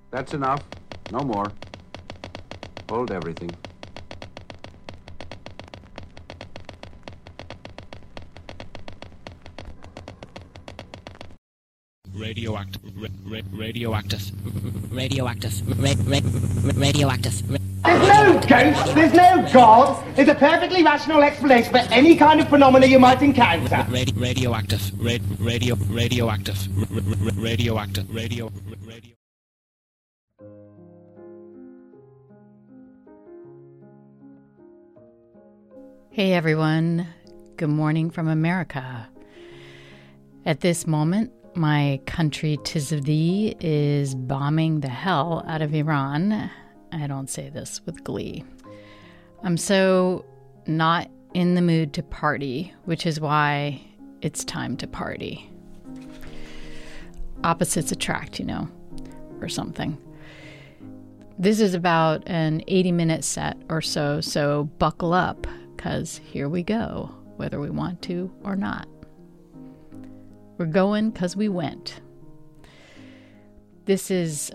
That's enough. No more. Hold everything. Radioactive, radioactive, radioactive. There's no ghost, there's no God. There's a perfectly rational explanation for any kind of phenomena you might encounter. Radioactive, radioactive, radio. Hey everyone, good morning from America. At this moment, my country, 'tis of thee, is bombing the hell out of Iran. I don't say this with glee. I'm so not in the mood to party, which is why it's time to party. Opposites attract, or something. This is about an 80-minute set or so buckle up, because here we go, whether we want to or not. We're going because we went. This is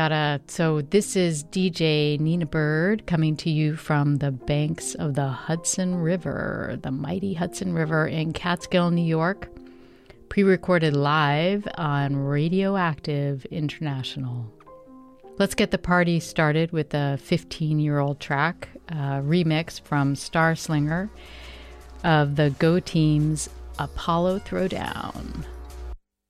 DJ Nina Bird coming to you from the banks of the Hudson River, the mighty Hudson River in Catskill, New York, pre-recorded live on Radioactive International. Let's get the party started with a 15-year-old track, remix from Star Slinger of the Go Team's Apollo Throwdown.